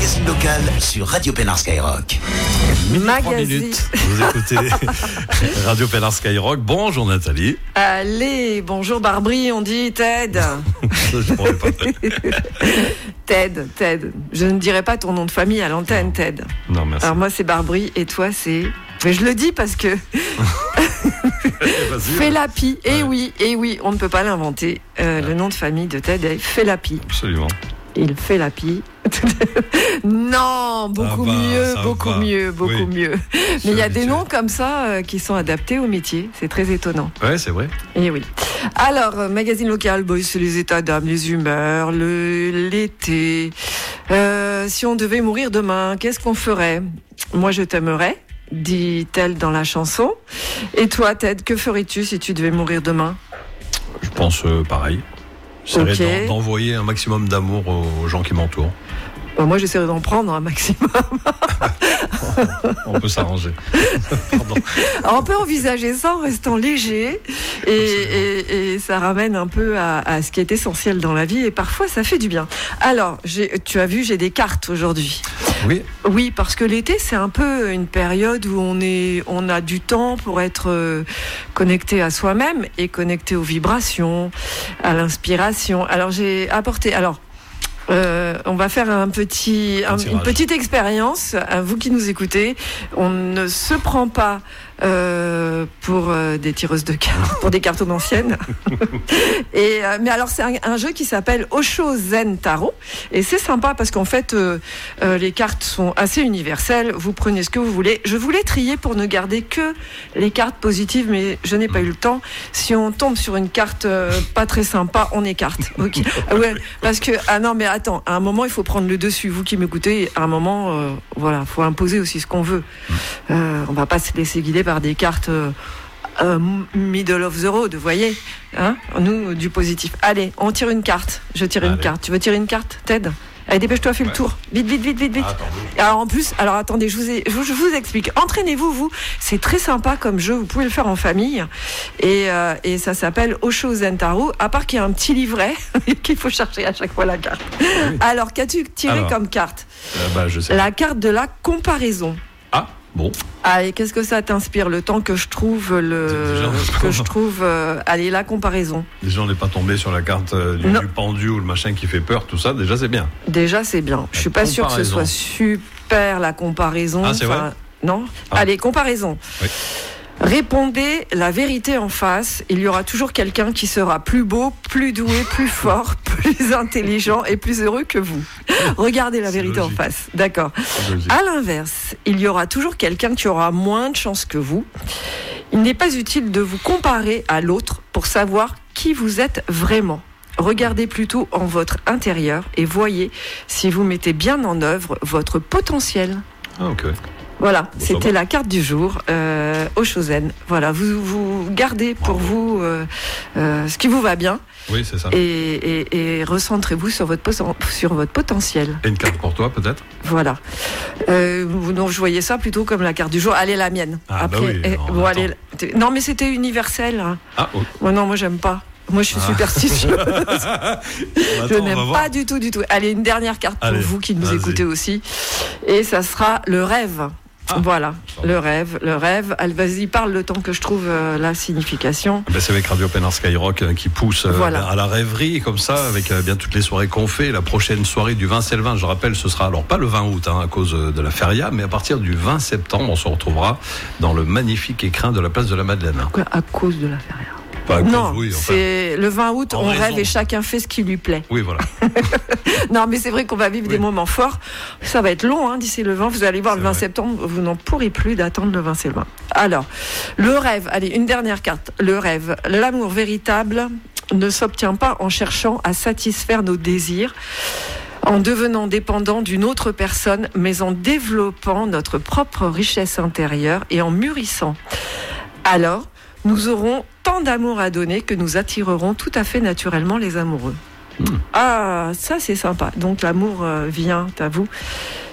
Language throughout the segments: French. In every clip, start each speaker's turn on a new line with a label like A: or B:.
A: magazine local sur Radio Pénard Skyrock.
B: Minutes, vous écoutez Radio Pénard Skyrock. Bonjour Nathalie.
C: Allez, bonjour Barbry, on dit Ted.
B: Je pourrais pas.
C: Ted. Je ne dirai pas ton nom de famille à l'antenne,
B: Non.
C: Ted.
B: Non, merci.
C: Alors moi c'est Barbry et toi c'est... Mais je le dis parce que... Fellapi. Et oui, on ne peut pas l'inventer. Le nom de famille de Ted est Fellapi.
B: Absolument.
C: Il fait la pie. Non, beaucoup mieux. Mais il y a des noms comme ça qui sont adaptés au métier. C'est très étonnant.
B: Ouais, c'est vrai.
C: Et oui. Alors, magazine local, c'est les états d'âme, les humeurs, l'été. Si on devait mourir demain, qu'est-ce qu'on ferait ? Moi, je t'aimerais, dit-elle dans la chanson. Et toi, Ted, que ferais-tu si tu devais mourir demain ?
B: Je pense pareil. J'essaierais d'envoyer un maximum d'amour aux gens qui m'entourent.
C: Moi, j'essaierai d'en prendre un maximum.
B: On peut s'arranger. Pardon.
C: Alors, on peut envisager ça en restant léger et ça ramène un peu à ce qui est essentiel dans la vie et parfois ça fait du bien. Alors, tu as vu, j'ai des cartes aujourd'hui. Oui, parce que l'été, c'est un peu une période où on a du temps pour être connecté à soi-même et connecté aux vibrations, à l'inspiration. Alors, j'ai apporté... on va faire une petite expérience. À vous qui nous écoutez, on ne se prend pas pour des tireuses de cartes, pour des cartes anciennes. Mais alors c'est un jeu qui s'appelle Osho Zen Tarot et c'est sympa parce qu'en fait les cartes sont assez universelles. Vous prenez ce que vous voulez. Je voulais trier pour ne garder que les cartes positives, mais je n'ai pas eu le temps. Si on tombe sur une carte pas très sympa, on écarte. Okay. Ouais, parce que non mais attends, à un moment il faut prendre le dessus. Vous qui m'écoutez, à un moment voilà, faut imposer aussi ce qu'on veut. On va pas se laisser guider par des cartes middle of the road, vous voyez, hein, nous du positif. Allez, on tire une carte. Je tire une carte. Tu veux tirer une carte, Ted ? Allez, dépêche-toi, fais le tour. Vite. Alors en plus, attendez, je vous explique. Entraînez-vous, vous. C'est très sympa comme jeu. Vous pouvez le faire en famille. Et ça s'appelle Osho Zen Tarot. À part qu'il y a un petit livret qu'il faut chercher à chaque fois la carte. Oui. Alors, qu'as-tu tiré comme carte ?
B: Je sais.
C: La carte de la comparaison.
B: Ah. Bon.
C: Allez, qu'est-ce que ça t'inspire le temps que je trouve allez, la comparaison.
B: Déjà, on n'est pas tombé sur la carte du pendu ou le machin qui fait peur, tout ça. Déjà, c'est bien.
C: Je suis pas sûre que ce soit super la comparaison.
B: Ah, c'est vrai ?
C: Non. Allez, comparaison. Oui. Répondez la vérité en face. Il y aura toujours quelqu'un qui sera plus beau, plus doué, plus fort, plus intelligent et plus heureux que vous. Regardez la vérité en face. D'accord. À l'inverse, il y aura toujours quelqu'un qui aura moins de chance que vous. Il n'est pas utile de vous comparer à l'autre pour savoir qui vous êtes vraiment. Regardez plutôt en votre intérieur et voyez si vous mettez bien en œuvre votre potentiel.
B: Ah, ok.
C: Voilà, c'était la carte du jour, Osho Zen. Voilà, vous gardez pour vous ce qui vous va bien.
B: Oui, c'est ça.
C: Et recentrez-vous sur votre potentiel.
B: Et une carte pour toi, peut-être ?
C: Voilà. Non, je voyais ça plutôt comme la carte du jour. Allez, la mienne.
B: Ah, après,
C: non, mais c'était universel. Hein.
B: Ah, oh.
C: Moi, j'aime pas. Moi, je suis superstitieuse. Je n'aime pas du tout. Allez, une dernière carte pour vous qui nous écoutez aussi. Et ça sera le rêve. Voilà, le rêve. Vas-y, parle le temps que je trouve la signification.
B: C'est avec Radio Pénard Skyrock qui pousse à la rêverie, comme ça, avec bien toutes les soirées qu'on fait. La prochaine soirée du 20 septembre, je rappelle, ce sera alors pas le 20 août à cause de la feria, mais à partir du 20 septembre, on se retrouvera dans le magnifique écrin de la place de la Madeleine.
C: Pourquoi à cause de la feria ?
B: Non,
C: c'est le 20 août, on rêve et chacun fait ce qui lui plaît.
B: Oui, voilà.
C: Non, mais c'est vrai qu'on va vivre des moments forts. Ça va être long, d'ici le 20. Vous allez voir, le 20 septembre, vous n'en pourrez plus d'attendre le 20 septembre. Alors, le rêve. Allez, une dernière carte. Le rêve. L'amour véritable ne s'obtient pas en cherchant à satisfaire nos désirs, en devenant dépendant d'une autre personne, mais en développant notre propre richesse intérieure et en mûrissant. Alors, nous aurons tant d'amour à donner que nous attirerons tout à fait naturellement les amoureux. Ah, ça c'est sympa. Donc l'amour vient à vous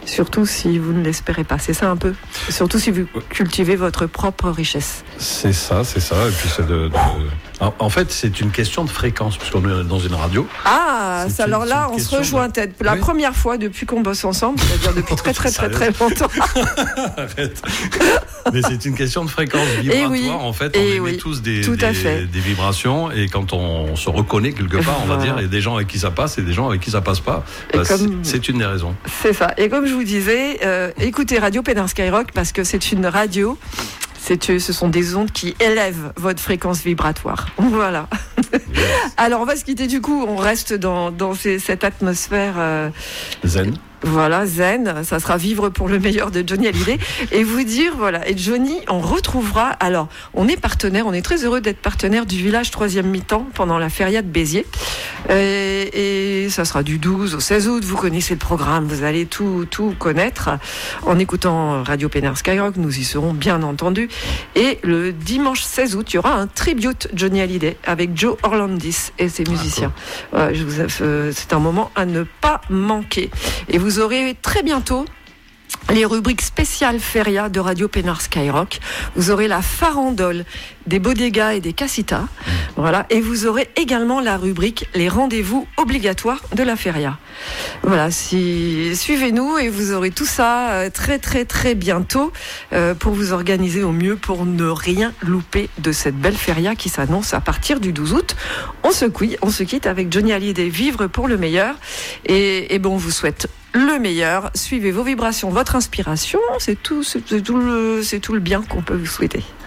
C: Surtout si vous ne l'espérez pas. C'est ça un peu. Surtout si vous cultivez votre propre richesse.
B: C'est ça. Et puis c'est en fait, c'est une question de fréquence, puisqu'on est dans une radio.
C: Ah, alors là, on se rejoint peut-être la première fois depuis qu'on bosse ensemble, c'est-à-dire depuis très longtemps.
B: Arrête. Mais c'est une question de fréquence vibratoire. En fait, on émet tous des vibrations, et quand on se reconnaît quelque part, on va dire, il y a des gens avec qui ça passe et des gens avec qui ça passe pas. C'est une des raisons.
C: C'est ça. Et comme je vous disais, écoutez Radio Pénin Skyrock, parce que c'est une radio. Ce sont des ondes qui élèvent votre fréquence vibratoire. Voilà. Yes. Alors on va se quitter du coup, on reste dans cette atmosphère
B: zen.
C: Voilà, zen, ça sera Vivre pour le meilleur de Johnny Hallyday. Et vous dire, voilà, et Johnny, on retrouvera, alors, on est partenaire, on est très heureux d'être partenaire du village 3e mi-temps pendant la feria de Béziers. Et ça sera du 12 au 16 août, vous connaissez le programme, vous allez tout connaître. En écoutant Radio Pénin Skyrock, nous y serons bien entendu. Et le dimanche 16 août, il y aura un tribute Johnny Hallyday avec Joe Orlandis et ses musiciens. C'est un moment à ne pas manquer. Et vous aurez très bientôt les rubriques spéciales Feria de Radio Pénin Skyrock. Vous aurez la farandole des bodegas et des casitas. Voilà. Et vous aurez également la rubrique les rendez-vous obligatoires de la Feria. Voilà. Suivez-nous et vous aurez tout ça très bientôt pour vous organiser au mieux pour ne rien louper de cette belle Feria qui s'annonce à partir du 12 août. On se quitte avec Johnny Hallyday, Vivre pour le meilleur. Et bon, on vous souhaite le meilleur. Suivez vos vibrations, votre inspiration. C'est tout le bien qu'on peut vous souhaiter.